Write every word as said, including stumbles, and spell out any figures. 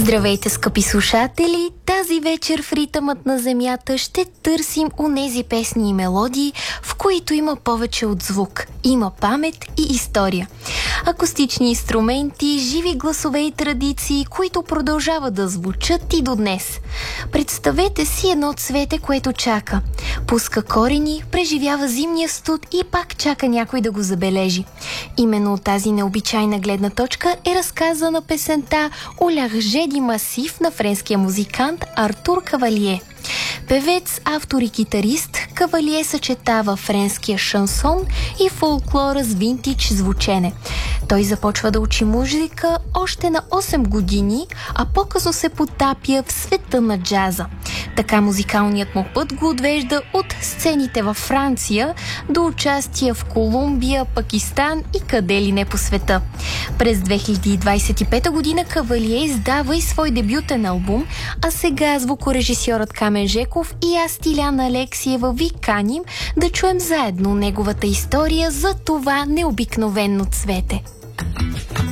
Здравейте, скъпи слушатели! Тази вечер в Ритъмът на земята ще търсим онези песни и мелодии, в които има повече от звук. Има памет и история. Акустични инструменти, живи гласове и традиции, които продължават да звучат и до днес. Представете си едно цвете, което чака. Пуска корени, преживява зимния студ и пак чака някой да го забележи. Именно от тази необичайна гледна точка е разказана песента «Олярже ди масив» на френския музикант Артур Кавалие. Певец, автор и китарист, Кавалие съчетава френския шансон и фолклора с винтидж звучене. Той започва да учи музика още на осем години, а по-късно се потапя в света на джаза. Така музикалният му път го отвежда от сцените във Франция до участия в Колумбия, Пакистан и къде ли не по света. През две хиляди двадесет и пета година Кавалие издава и свой дебютен албум, а сега звукорежисьорът Камен Жеков и аз, Тиляна Алексиева, ви каним да чуем заедно неговата история за това необикновено цвете.